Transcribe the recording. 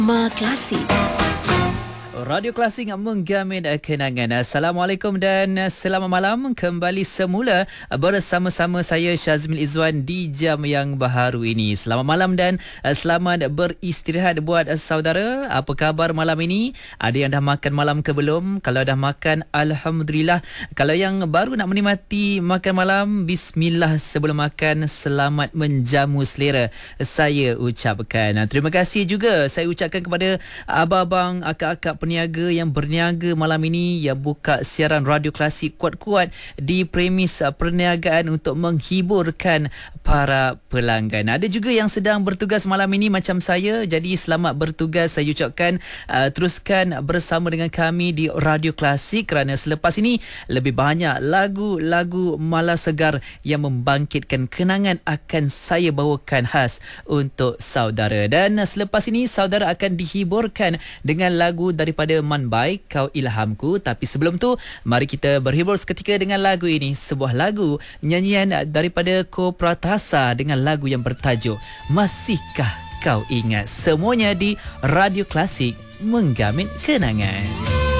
Klasik. Radio Klasik menggamin kenangan. Assalamualaikum dan selamat malam. Kembali semula bersama-sama saya Syazmil Izwan di jam yang baharu ini. Selamat malam dan selamat beristirahat buat saudara. Apa khabar malam ini? Ada yang dah makan malam ke belum? Kalau dah makan, Alhamdulillah. Kalau yang baru nak menikmati makan malam, Bismillah sebelum makan. Selamat menjamu selera, saya ucapkan. Terima kasih juga saya ucapkan kepada abang-abang, akak-akak peniaga yang berniaga malam ini, yang buka siaran Radio Klasik kuat-kuat di premis perniagaan untuk menghiburkan para pelanggan. Ada juga yang sedang bertugas malam ini macam saya, jadi selamat bertugas saya ucapkan. Teruskan bersama dengan kami di Radio Klasik kerana selepas ini lebih banyak lagu-lagu malas segar yang membangkitkan kenangan akan saya bawakan khas untuk saudara. Dan selepas ini saudara akan dihiburkan dengan lagu daripada Man Bai, Kau Ilhamku. Tapi sebelum tu, mari kita berhibur seketika dengan lagu ini. Sebuah lagu nyanyian daripada Ko Pratasa dengan lagu yang bertajuk Masihkah Kau Ingat. Semuanya di Radio Klasik menggamit kenangan.